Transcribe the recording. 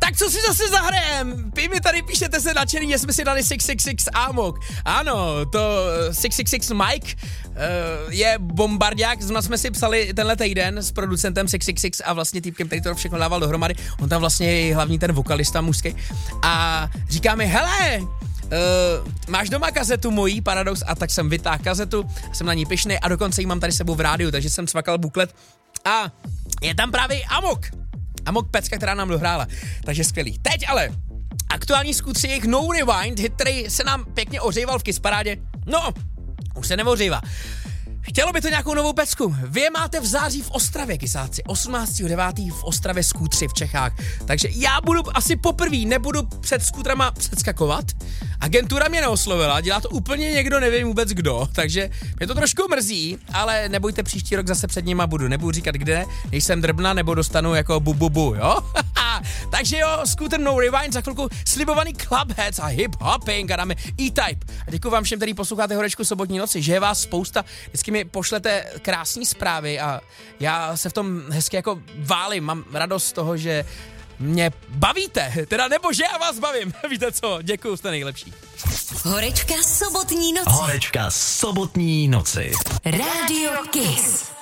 Tak co si zase zahrajem? Vy mi tady píšete se nadšený, že jsme si dali 666 Amok. Ano, to 666 Mike je bombardiák, zrovna jsme si psali tenhle týden s producentem 666 a vlastně týpkem, který to všechno dával dohromady. On tam vlastně je hlavní ten vokalista mužský. A říká mi, hele, máš doma kazetu mojí Paradox? A tak jsem vytáhl kazetu, jsem na ní pyšnej a dokonce ji mám tady sebou v rádiu, takže jsem cvakal buklet a je tam právě Amok pecka, která nám dohrála, takže skvělý. Teď ale aktuální skutři jejich No Rewind, hit, který se nám pěkně ohřejval v Kiss parádě, no, už se neohřívá. Chtělo by to nějakou novou pecku. Vy je máte v září v Ostravě, kysáci. 18.9. v Ostravě skútři v Čechách. Takže já budu asi poprvé, nebudu před skútrama předskakovat. Agentura mě neoslovila, dělá to úplně někdo, nevím vůbec kdo. Takže mě to trošku mrzí, ale nebojte, příští rok zase před nima budu. Nebudu říkat kde, nejsem drbna, nebo dostanu jako bu, jo? Takže jo, Scooter No Rewind, za chvilku slibovaný clubheads a hip-hopping a dáme E-Type. A děkuji vám všem, který posloucháte Horečku sobotní noci, že je vás spousta, vždycky mi pošlete krásné zprávy a já se v tom hezky jako válím, mám radost z toho, že mě bavíte, teda nebo že já vás bavím, víte co, děkuju, jste nejlepší. Horečka sobotní noci. Horečka sobotní noci. Rádio Kiss.